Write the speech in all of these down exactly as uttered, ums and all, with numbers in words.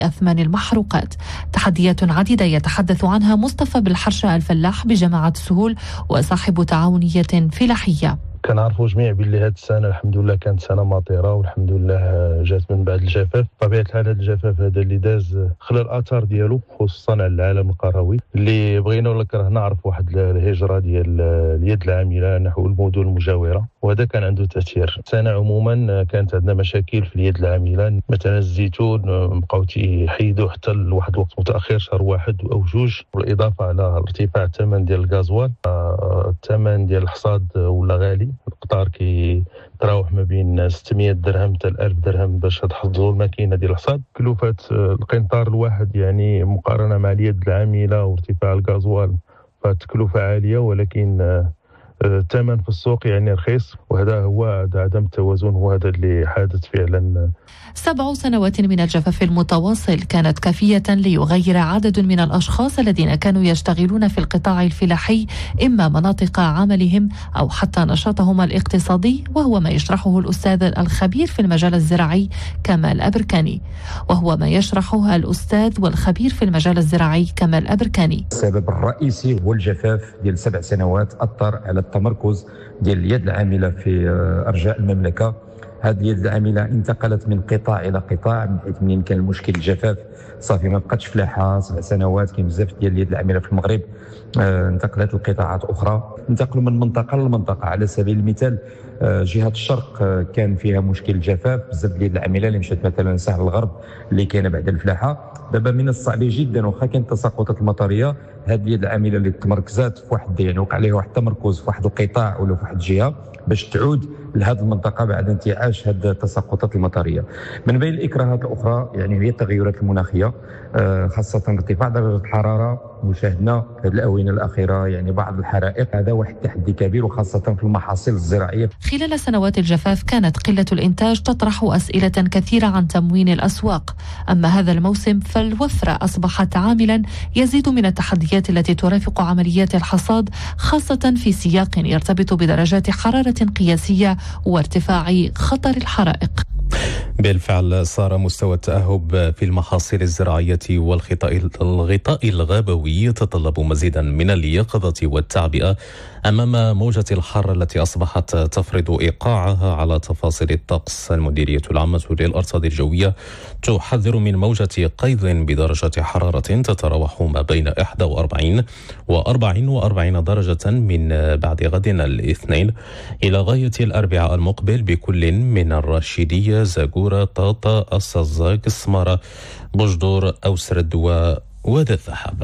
أثمان المحروقات. تحديات عديدة يتحدث عنها مصطفى بالحرشة الفلاح بجامعة سهول وصاحب تعاونية فلاحية. كنعرفوا جميع باللي هذه السنه الحمد لله كانت سنه مطيره والحمد لله جات من بعد الجفاف. طبيعه الحال هذا الجفاف هذا اللي داز خلى الاثار ديالو خصوصا على العالم القروي اللي بغينا ولا كرهنا نعرف واحد الهجره ديال اليد العامله نحو المدن المجاوره، وهذا كان عنده تاثير. السنه عموما كانت عندنا مشاكل في اليد العامله، مثلا الزيتون بقاو تيحيدوا حتى لواحد الوقت متاخر شهر واحد او جوج، بالاضافه على ارتفاع الثمن ديال الغازوال. الثمن ديال الحصاد ولا غالي، القطار كي تراوح ما بين ستمية درهم حتى ألف درهم باش تحضروا الماكينه ديال الحصاد. كلفه القنطار الواحد يعني مقارنه مع اليد العامله وارتفاع الغازوال فتكلفه عاليه، ولكن الثمن في السوق يعني رخيص، وهذا هو عدم التوازن هو هذا اللي حادث فعلا. سبع سنوات من الجفاف المتواصل كانت كافية ليغير عدد من الأشخاص الذين كانوا يشتغلون في القطاع الفلاحي إما مناطق عملهم أو حتى نشاطهم الاقتصادي، وهو ما يشرحه الأستاذ الخبير في المجال الزراعي كمال أبركاني وهو ما يشرحه الأستاذ والخبير في المجال الزراعي كمال أبركاني. السبب الرئيسي هو الجفاف ديال سبع سنوات أثر على التمركز ديال اليد العاملة في أرجاء المملكة. هذه اليد العاملة انتقلت من قطاع إلى قطاع، من حيث منين كان المشكل الجفاف صافي ما بقاتش فلاحة. سبع سنوات كاين بزاف ديال اليد العاملة في المغرب آه انتقلت لقطاعات أخرى، انتقلوا من منطقة لمنطقة. على سبيل المثال آه جهة الشرق آه كان فيها مشكل الجفاف، بزاف ديال اليد العاملة اللي مشات مثلا ساحل الغرب اللي كاينة بعد الفلاحة. دابا من الصعب جدا واخا كاين التساقطات المطرية، هذه اليد العاملة اللي تمركزات في واحد يعني وقع عليها واحد التمركز في واحد القطاع ولا في واحد الجهة باش تعود لهذه المنطقة بعد انتعاش هذه التساقطات المطرية. من بين الإكراهات الأخرى يعني هي التغيرات المناخية، خاصة ارتفاع درجة الحرارة. وشاهدنا في الآونة الأخيرة يعني بعض الحرائق، هذا واحد التحدي كبير وخاصة في المحاصيل الزراعية. خلال سنوات الجفاف كانت قلة الإنتاج تطرح أسئلة كثيرة عن تموين الأسواق، أما هذا الموسم فالوفرة أصبحت عاملا يزيد من التحديات التي ترافق عمليات الحصاد، خاصة في سياق يرتبط بدرجات حرارة قياسية وارتفاع خطر الحرائق. بالفعل صار مستوى التأهب في المحاصيل الزراعية والغطاء الغطاء الغابوي يتطلب مزيدا من اليقظة والتعبئة أمام موجة الحر التي أصبحت تفرض إيقاعها على تفاصيل الطقس. المديرية العامة للأرصاد الجوية تحذر من موجة قيظ بدرجة حرارة تتراوح ما بين إحدى وأربعين وأربع وأربعين درجة من بعد غد الاثنين إلى غاية الأربعاء المقبل بكل من الراشدية، زاغورة، طاطا، السزاق، السمارة، بوجدور، أوسرد ووادي الذهب.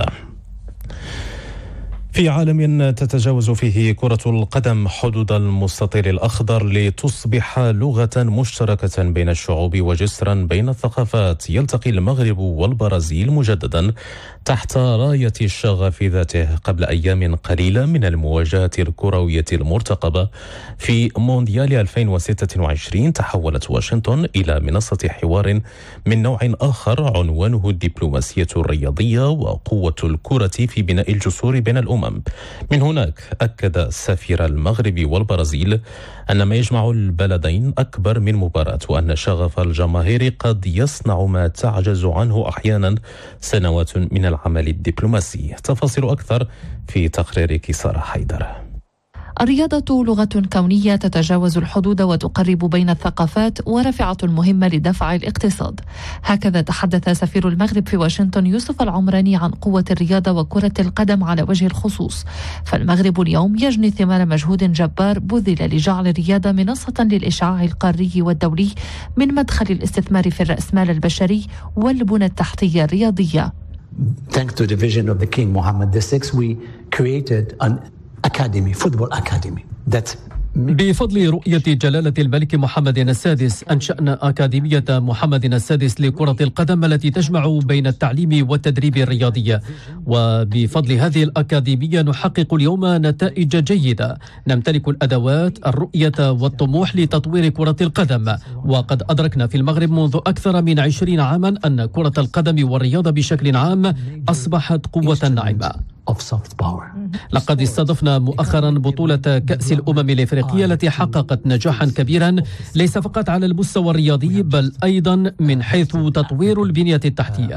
في عالم تتجاوز فيه كرة القدم حدود المستطيل الأخضر لتصبح لغة مشتركة بين الشعوب وجسرا بين الثقافات، يلتقي المغرب والبرازيل مجددا تحت راية الشغف ذاته قبل أيام قليلة من المواجهة الكروية المرتقبة في مونديال ألفين وستة وعشرين. تحولت واشنطن إلى منصة حوار من نوع آخر عنوانه الدبلوماسية الرياضية وقوة الكرة في بناء الجسور بين الأمم. من هناك أكد سفير المغرب والبرازيل أن ما يجمع البلدين أكبر من مباراة، وأن شغف الجماهير قد يصنع ما تعجز عنه أحيانا سنوات من العمل الدبلوماسي. تفاصيل أكثر في تقرير كسارة حيدر. الرياضة لغة كونية تتجاوز الحدود وتقرب بين الثقافات ورافعة مهمة لدفع الاقتصاد. هكذا تحدث سفير المغرب في واشنطن يوسف العمراني عن قوة الرياضة وكرة القدم على وجه الخصوص. فالمغرب اليوم يجني ثمار مجهود جبار بذل لجعل الرياضة منصة للإشعاع القاري والدولي من مدخل الاستثمار في الرأسمال البشري والبنى التحتية الرياضية. Thanks to the vision of the King Mohammed the sixth, we created an Academy, football academy. That's بفضل رؤية جلالة الملك محمد السادس أنشأنا أكاديمية محمد السادس لكرة القدم التي تجمع بين التعليم والتدريب الرياضي، وبفضل هذه الأكاديمية نحقق اليوم نتائج جيدة. نمتلك الأدوات، الرؤية والطموح لتطوير كرة القدم، وقد أدركنا في المغرب منذ أكثر من عشرين عاما أن كرة القدم والرياضة بشكل عام أصبحت قوة ناعمة. لقد استضفنا مؤخرا بطولة كأس الأمم الإفريقية التي حققت نجاحا كبيرا ليس فقط على المستوى الرياضي بل أيضا من حيث تطوير البنية التحتية.